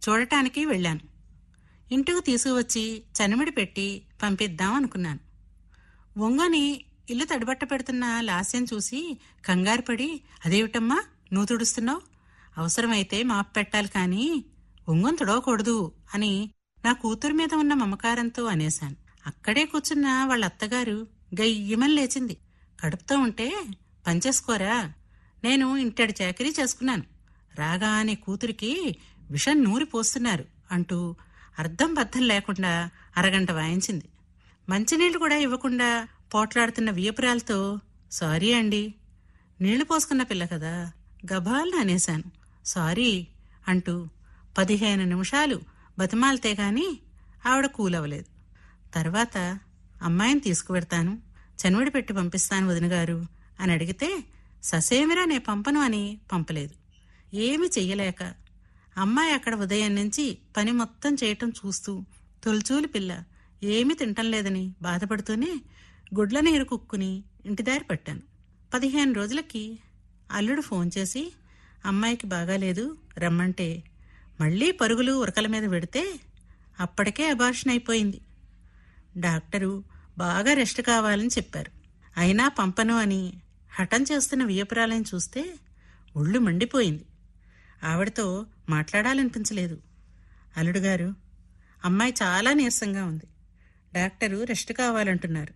చూడటానికి వెళ్ళాను. ఇంటికి తీసుకువచ్చి చనిమిడి పెట్టి పంపిద్దాం అనుకున్నాను. ఒంగని ఇల్లు తడిబట్ట పెడుతున్న లాస్యం చూసి కంగారుపడి, అదేమిటమ్మా నువ్వు తుడుస్తున్నావు? అవసరమైతే మాపు పెట్టాలి కానీ ఒంగొని తుడవకూడదు అని నా కూతురు మీద ఉన్న మమకారంతో అనేశాను. అక్కడే కూర్చున్న వాళ్ళ అత్తగారు గయ్యమని లేచింది. కడుపుతో ఉంటే పనిచేసుకోరా, నేను ఇంటడి చాకరీ చేసుకున్నాను, రాగానే కూతురికి విషం నూరి పోస్తున్నారు అంటూ అర్థం బద్ధం లేకుండా అరగంట వాయించింది. మంచినీళ్లు కూడా ఇవ్వకుండా పోట్లాడుతున్న వియపురాలతో, సారీ అండి, నీళ్లు పోసుకున్న పిల్ల కదా, గబాల్ని అనేశాను. సారీ అంటూ 15 నిమిషాలు బతిమాలితే గాని ఆవిడ కూలవలేదు. తర్వాత అమ్మాయిని తీసుకువెడతాను, చనివిడి పెట్టి పంపిస్తాను వదినగారు అని అడిగితే, ససేమిరా నే పంపను అని పంపలేదు. ఏమీ చెయ్యలేక అమ్మాయి అక్కడ ఉదయం నుంచి పని మొత్తం చేయటం చూస్తూ తొలిచూలి పిల్ల ఏమీ తింటం లేదని బాధపడుతూనే గుడ్ల నీరు కుక్కుని ఇంటిదారి పట్టాను. 15 రోజులకి అల్లుడు ఫోన్ చేసి అమ్మాయికి బాగాలేదు రమ్మంటే మళ్లీ పరుగులు ఉరకల మీద పెడితే అప్పటికే అబార్షన్ అయిపోయింది. డాక్టరు బాగా రెస్ట్ కావాలని చెప్పారు. అయినా పంపను అని హఠం చేస్తున్న వియపురాలని చూస్తే ఒళ్ళు మండిపోయింది. ఆవిడతో మాట్లాడాలనిపించలేదు. అల్లుడుగారు, అమ్మాయి చాలా నీరసంగా ఉంది, డాక్టరు రెస్ట్ కావాలంటున్నారు,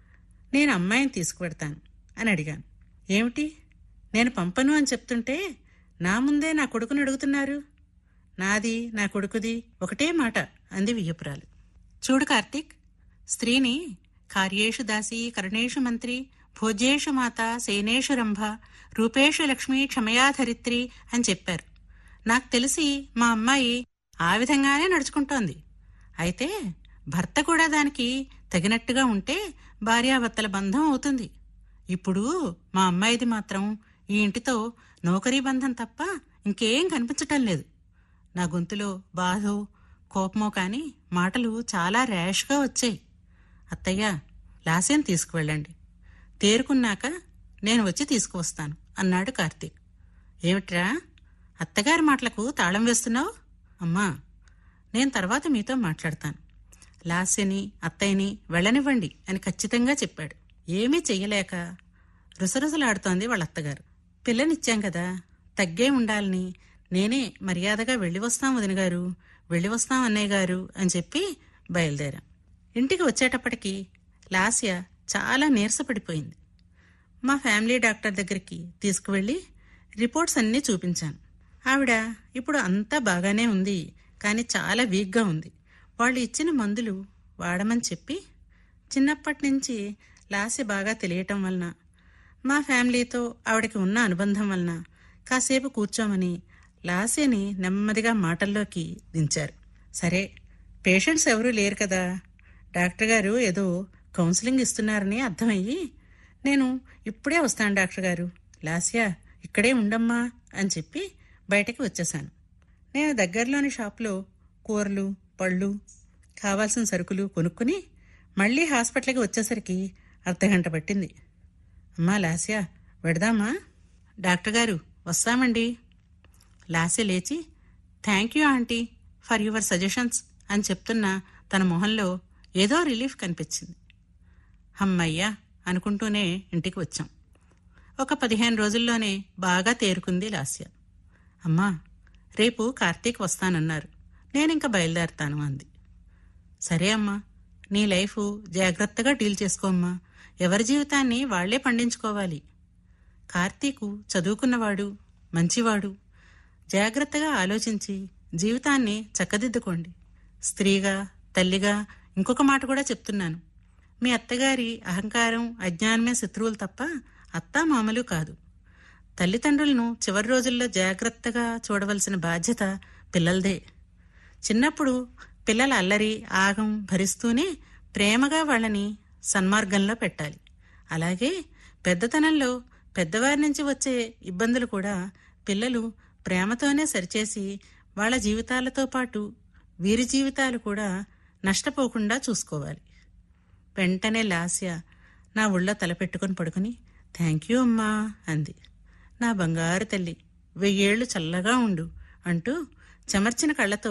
నేను అమ్మాయిని తీసుకువెడతాను అని అడిగాను. ఏమిటి, నేను పంపను అని చెప్తుంటే నా ముందే నా కొడుకుని అడుగుతున్నారు? నాది నా కొడుకుది ఒకటే మాట అంది వియ్యపురాలు. చూడు కార్తీక్, స్త్రీని కార్యేషు దాసి కరణేషు మంత్రి భోజ్యేషు మాత సేనేషు రంభ రూపేషు లక్ష్మి క్షమయాధరిత్రి అని చెప్పారు. నాకు తెలిసి మా అమ్మాయి ఆ విధంగానే నడుచుకుంటోంది. అయితే భర్త కూడా దానికి తగినట్టుగా ఉంటే భార్యాభర్తల బంధం అవుతుంది. ఇప్పుడు మా అమ్మాయిది మాత్రం ఈ ఇంటితో నౌకరీ బంధం తప్ప ఇంకేం కనిపించటం లేదు. నా గొంతులో బాధో కోపమో కాని మాటలు చాలా ర్యాష్గా వచ్చాయి. అత్తయ్య, లాస్యం తీసుకువెళ్ళండి, తేరుకున్నాక నేను వచ్చి తీసుకువస్తాను అన్నాడు కార్తీక్. ఏమిట్రా, అత్తగారి మాటలకు తాళం వేస్తున్నావు? అమ్మా, నేను తర్వాత మీతో మాట్లాడతాను, లాస్యని అత్తయ్యని వెళ్ళనివ్వండి అని ఖచ్చితంగా చెప్పాడు. ఏమీ చెయ్యలేక రుసరుసలాడుతోంది వాళ్ళత్తగారు. పిల్లనిచ్చాం కదా, తగ్గే ఉండాలని నేనే మర్యాదగా వెళ్ళి వస్తాం వదినగారు, వెళ్ళి వస్తాం అన్నయ్య గారు అని చెప్పి బయలుదేరాం. ఇంటికి వచ్చేటప్పటికి లాస్య చాలా నీరసపడిపోయింది. మా ఫ్యామిలీ డాక్టర్ దగ్గరికి తీసుకువెళ్ళి రిపోర్ట్స్ అన్నీ చూపించాను. ఆవిడ ఇప్పుడు అంతా బాగానే ఉంది, కానీ చాలా వీక్గా ఉంది. వాళ్ళు ఇచ్చిన మందులు వాడమని చెప్పి, చిన్నప్పటి నుంచి లాస్య బాగా తెలియటం వలన, మా ఫ్యామిలీతో ఆవిడకి ఉన్న అనుబంధం వలన కాసేపు కూర్చోమని లాస్యని నెమ్మదిగా మాటల్లోకి దించారు. సరే, పేషెంట్స్ ఎవరూ లేరు కదా, డాక్టర్ గారు ఏదో కౌన్సిలింగ్ ఇస్తున్నారని అర్థమయ్యి, నేను ఇప్పుడే వస్తాను డాక్టర్ గారు, లాస్య ఇక్కడే ఉండమ్మా అని చెప్పి బయటకి వచ్చేశాను. నేను దగ్గరలోని షాప్లో కూరలు పళ్ళు కావాల్సిన సరుకులు కొనుక్కుని మళ్లీ హాస్పిటల్కి వచ్చేసరికి అర్ధగంట పట్టింది. అమ్మా లాస్య, వెడదామా? డాక్టర్ గారు, వస్తామండి. లాస్య లేచి, thank you aunty for your suggestions అని చెప్తున్న తన మొహంలో ఏదో రిలీఫ్ కనిపించింది. అమ్మయ్యా అనుకుంటూనే ఇంటికి వచ్చాం. ఒక 15 రోజుల్లోనే బాగా తేరుకుంది లాస్య. అమ్మా, రేపు కార్తీక్ వస్తానన్నారు, నేనింక బయలుదేరతాను అంది. సరే అమ్మా, నీ లైఫ్ జాగ్రత్తగా డీల్ చేసుకోమ్మా, ఎవరి జీవితాన్ని వాళ్లే పండించుకోవాలి. కార్తీకు చదువుకున్నవాడు, మంచివాడు, జాగ్రత్తగా ఆలోచించి జీవితాన్ని చక్కదిద్దుకోండి. స్త్రీగా, తల్లిగా ఇంకొక మాట కూడా చెప్తున్నాను, మీ అత్తగారి అహంకారం అజ్ఞానమే శత్రువులు తప్ప అత్తా మామలు కాదు. తల్లిదండ్రులను చివరి రోజుల్లో జాగ్రత్తగా చూడవలసిన బాధ్యత పిల్లలదే. చిన్నప్పుడు పిల్లల అల్లరి ఆగం భరిస్తూనే ప్రేమగా వాళ్ళని సన్మార్గంలో పెట్టాలి. అలాగే పెద్దతనంలో పెద్దవారి నుంచి వచ్చే ఇబ్బందులు కూడా పిల్లలు ప్రేమతోనే సరిచేసి వాళ్ళ జీవితాలతో పాటు వీరి జీవితాలు కూడా నష్టపోకుండా చూసుకోవాలి. వెంటనే లాస్య నా ఒళ్ళో తలపెట్టుకుని పడుకుని, థ్యాంక్ యూ అమ్మా అంది. నా బంగారు తల్లి, 1000 ఏళ్లు చల్లగా ఉండు అంటూ చెమర్చిన కళ్లతో